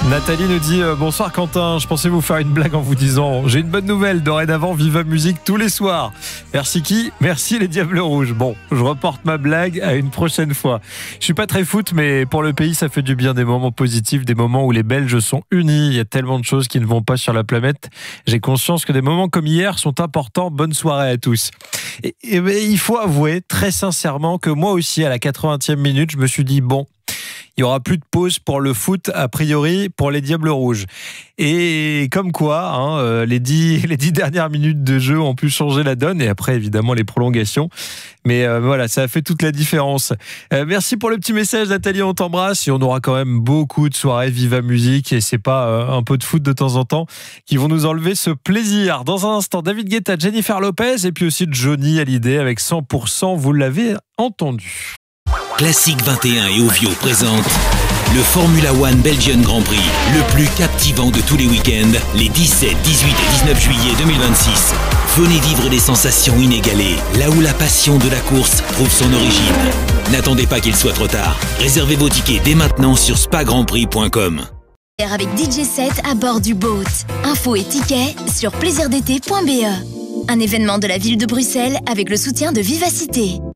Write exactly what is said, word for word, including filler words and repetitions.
Nathalie nous dit euh, bonsoir Quentin, je pensais vous faire une blague en vous disant j'ai une bonne nouvelle, dorénavant Viva Musique tous les soirs. Merci qui? Merci les Diables Rouges. Bon, je reporte ma blague à une prochaine fois. Je suis pas très foot, mais pour le pays ça fait du bien, des moments positifs, des moments où les Belges sont unis. Il y a tellement de choses qui ne vont pas sur la planète. J'ai conscience que des moments comme hier sont importants. Bonne soirée à tous. Et, et, et il faut avouer très sincèrement que moi aussi à la quatre-vingtième minute je me suis dit bon, il n'y aura plus de pause pour le foot, a priori, pour les Diables Rouges. Et comme quoi, hein, les, dix, les dix dernières minutes de jeu ont pu changer la donne. Et après, évidemment, les prolongations. Mais euh, voilà, ça a fait toute la différence. Euh, merci pour le petit message, Nathalie, on t'embrasse. Et on aura quand même beaucoup de soirées Viva Musique. Et c'est pas euh, un peu de foot de temps en temps qui vont nous enlever ce plaisir. Dans un instant, David Guetta, Jennifer Lopez et puis aussi Johnny Hallyday avec cent pour cent. Vous l'avez entendu. Classique vingt et un et Ovio présente le Formula One Belgian Grand Prix, le plus captivant de tous les week-ends, les dix-sept, dix-huit et dix-neuf juillet deux mille vingt-six. Venez vivre des sensations inégalées, là où la passion de la course trouve son origine. N'attendez pas qu'il soit trop tard. Réservez vos tickets dès maintenant sur spa grand prix point com. Avec D J set à bord du boat. Infos et tickets sur plaisir d t point b e. Un événement de la ville de Bruxelles avec le soutien de Vivacité.